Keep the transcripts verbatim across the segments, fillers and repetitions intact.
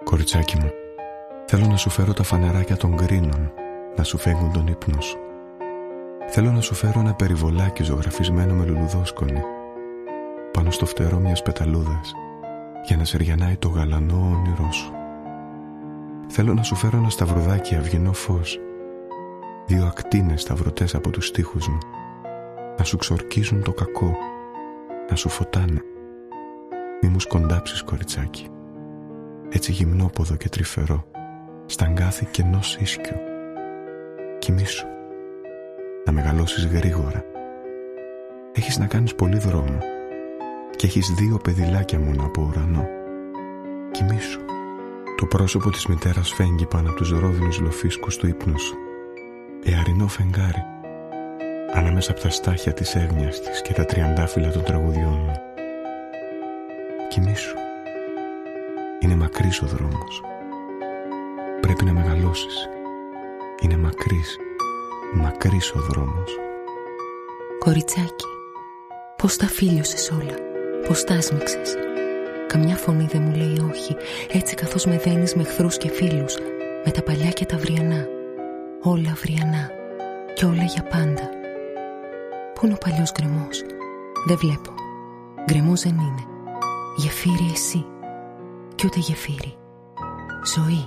Κοριτσάκι μου, θέλω να σου φέρω τα φαναράκια των γκρίνων, να σου φέγγουν τον ύπνο σου. Θέλω να σου φέρω ένα περιβολάκι ζωγραφισμένο με λουλουδόσκονη πάνω στο φτερό μιας πεταλούδας, για να σεριανάει το γαλανό όνειρό σου. Θέλω να σου φέρω ένα σταυρουδάκι αυγινό φως, δύο ακτίνες σταυρωτές από τους στίχους μου, να σου ξορκίζουν το κακό, να σου φωτάνε. Μη μου σκοντάψεις, κοριτσάκι, έτσι γυμνόποδο και τρυφερό, στα αγκάθη κενός ίσκιου. Κοιμήσου, να μεγαλώσεις γρήγορα. Έχεις να κάνεις πολύ δρόμο και έχεις δύο παιδιλάκια μόνο από ουρανό. Κοιμήσου. Το πρόσωπο της μητέρας φέγγει πάνω από τους ρόδινους λοφίσκους του ύπνου σου. Εαρινό φεγγάρι ανάμεσα από τα στάχια της εύνοιας της και τα τριαντάφυλλα των τραγουδιών μου. Κοιμήσου. Είναι μακρύς ο δρόμος. Πρέπει να μεγαλώσεις. Είναι μακρύς, μακρύς ο δρόμος. Κοριτσάκι, πώς τα φίλιωσες όλα, πώς τα άσμιξες. Καμιά φωνή δεν μου λέει όχι, έτσι καθώς με δένεις με εχθρούς και φίλους, με τα παλιά και τα αυριανά. Όλα αυριανά και όλα για πάντα. Πού είναι ο παλιός γκρεμός? Δεν βλέπω. Γκρεμός δεν είναι. Γεφύρι εσύ. Κι ούτε γεφύρι. Ζωή.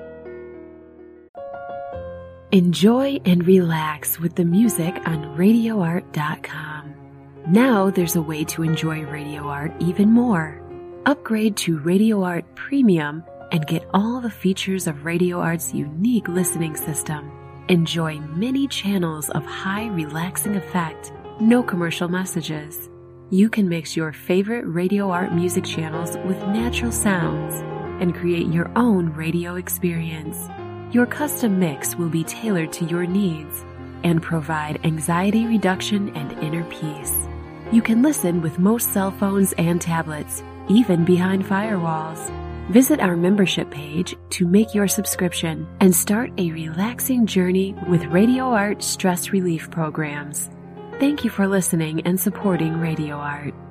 Enjoy and relax with the music on radio art dot com. Now there's a way to enjoy Radio Art even more. Upgrade to Radio Art Premium and get all the features of Radio Art's unique listening system. Enjoy many channels of high relaxing effect, no commercial messages. You can mix your favorite Radio Art music channels with natural sounds and create your own radio experience. Your custom mix will be tailored to your needs and provide anxiety reduction and inner peace. You can listen with most cell phones and tablets, even behind firewalls. Visit our membership page to make your subscription and start a relaxing journey with Radio Art stress relief programs. Thank you for listening and supporting Radio Art.